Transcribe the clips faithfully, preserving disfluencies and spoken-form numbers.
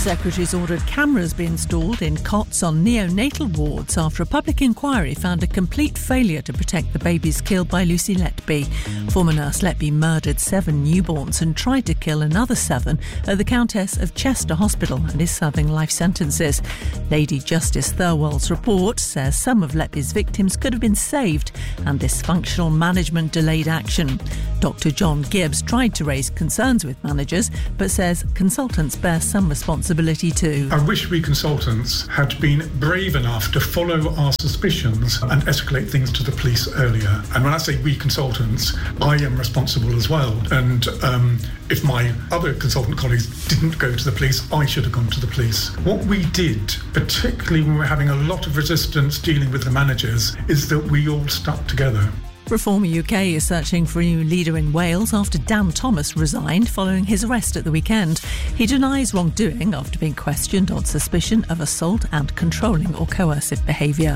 Secretary's ordered cameras be installed in cots on neonatal wards after a public inquiry found a complete failure to protect the babies killed by Lucy Letby. Former nurse Letby murdered seven newborns and tried to kill another seven at the Countess of Chester Hospital and is serving life sentences. Lady Justice Thirlwell's report says some of Letby's victims could have been saved and dysfunctional management delayed action. Doctor John Gibbs tried to raise concerns with managers but says consultants bear some responsibility too. I wish we consultants had been brave enough to follow our suspicions and escalate things to the police earlier. And when I say we consultants, I am responsible as well. And um, if my other consultant colleagues didn't go to the police, I should have gone to the police. What we did, particularly when we're having a lot of resistance dealing with the managers, is that we all stuck together. Reform U K is searching for a new leader in Wales after Dan Thomas resigned following his arrest at the weekend. He denies wrongdoing after being questioned on suspicion of assault and controlling or coercive behaviour.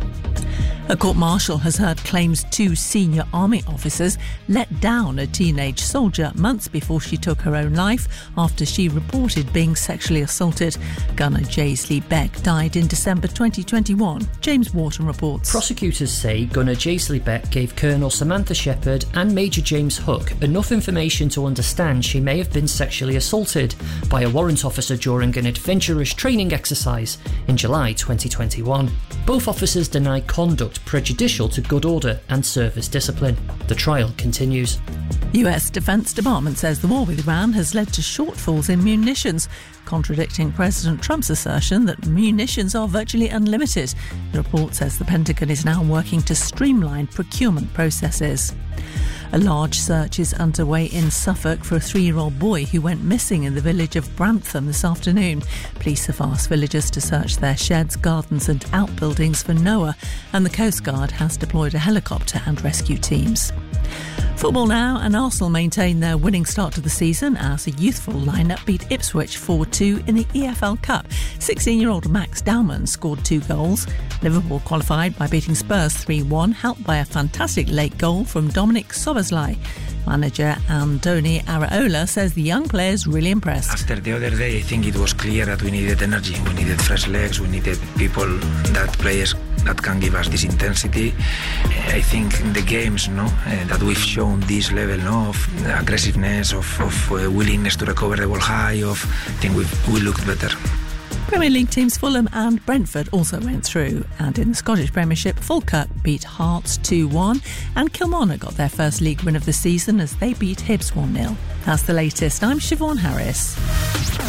A court-martial has heard claims two senior army officers let down a teenage soldier months before she took her own life after she reported being sexually assaulted. Gunner Jaisley Beck died in December twenty twenty-one. James Wharton reports. Prosecutors say Gunner Jaisley Beck gave Colonel Samantha Shepherd and Major James Hook enough information to understand she may have been sexually assaulted by a warrant officer during an adventurous training exercise in July twenty twenty-one. Both officers deny conduct prejudicial to good order and service discipline. The trial continues. U S Defence Department says the war with Iran has led to shortfalls in munitions, contradicting President Trump's assertion that munitions are virtually unlimited. The report says the Pentagon is now working to streamline procurement processes. A large search is underway in Suffolk for a three-year-old boy who went missing in the village of Brantham this afternoon. Police have asked villagers to search their sheds, gardens and outbuildings for Noah, and the Coast Guard has deployed a helicopter and rescue teams. Football now, and Arsenal maintain their winning start to the season as a youthful lineup beat Ipswich four two in the E F L Cup. sixteen-year-old Max Dowman scored two goals. Liverpool qualified by beating Spurs three one, helped by a fantastic late goal from Dominic Szoboszlai. Manager Andoni Araola says the young players really impressed. After the other day, I think it was clear that we needed energy, we needed fresh legs, we needed people, that players that can give us this intensity. I think in the games, no, uh, that we've shown this level, no, of aggressiveness, of, of uh, willingness to recover the ball high, of I think we we looked better. Premier League teams Fulham and Brentford also went through, and in the Scottish Premiership, Falkirk beat Hearts two one and Kilmarnock got their first league win of the season as they beat Hibs one nil. That's the latest. I'm Siobhan Harris.